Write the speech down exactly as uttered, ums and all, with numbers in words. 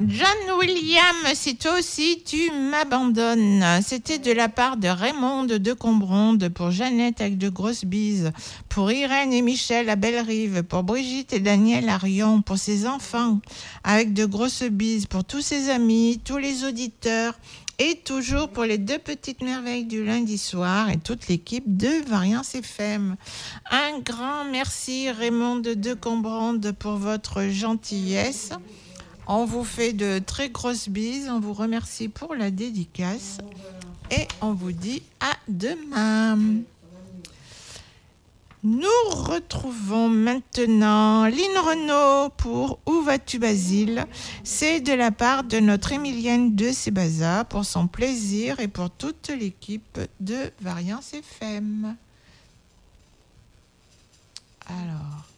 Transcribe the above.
John William, c'est toi aussi, tu m'abandonnes. C'était de la part de Raymond de Combronde, pour Jeannette avec de grosses bises, pour Irène et Michel à Bellerive, pour Brigitte et Daniel à Rion, pour ses enfants avec de grosses bises, pour tous ses amis, tous les auditeurs, et toujours pour les deux petites merveilles du lundi soir et toute l'équipe de Variance F M. Un grand merci Raymond de Combronde pour votre gentillesse. On vous fait de très grosses bises, on vous remercie pour la dédicace et on vous dit à demain. Nous retrouvons maintenant Lynn Renaud pour Où vas-tu Basile. C'est de la part de notre Émilienne de Sébaza pour son plaisir et pour toute l'équipe de Variance F M. Alors...